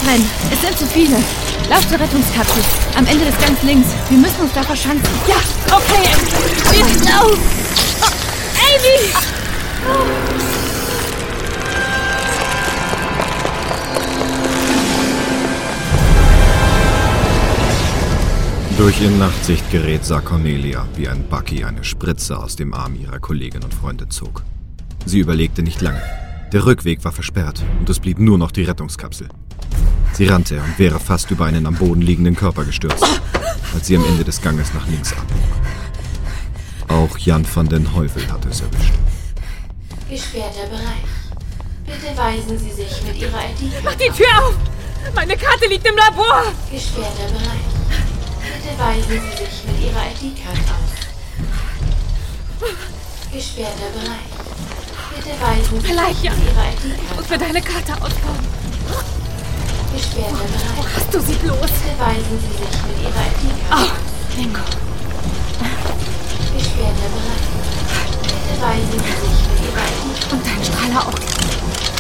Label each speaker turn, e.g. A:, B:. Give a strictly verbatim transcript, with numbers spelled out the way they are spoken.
A: wegrennen. Es sind zu viele. Lauf zur Rettungskapsel. Am Ende des Gangs links. Wir müssen uns da verschanzen.
B: Ja, okay.
A: Wir lauf!
B: Amy!
C: Durch ihr Nachtsichtgerät sah Cornelia, wie ein Bucky eine Spritze aus dem Arm ihrer Kollegin und Freunde zog. Sie überlegte nicht lange. Der Rückweg war versperrt und es blieb nur noch die Rettungskapsel. Sie rannte und wäre fast über einen am Boden liegenden Körper gestürzt, als sie am Ende des Ganges nach links abbog. Auch Jan van den Heuvel hatte es erwischt.
D: Gesperrter Bereich. Bitte weisen Sie sich mit Ihrer I D-Karte.
B: Mach die Tür auf! Meine Karte liegt im Labor!
D: Gesperrter Bereich. Bitte weisen Sie sich mit Ihrer I D-Karte aus. Gesperrter Bereich. Bitte weisen Sie
B: Vielleicht,
D: sich
B: ja.
D: mit Ihrer I D-Karte
B: Und mir deine Karte ausbauen.
D: Gesperrter Bereich.
B: Hast du sie bloß?
D: Bitte weisen Sie sich mit Ihrer I D-Karte
B: Oh,
D: aus.
B: Bingo.
D: Gesperrter Bereich. Bitte weisen Sie sich mit Ihrer I D-Karte
B: Und dein Strahler auch.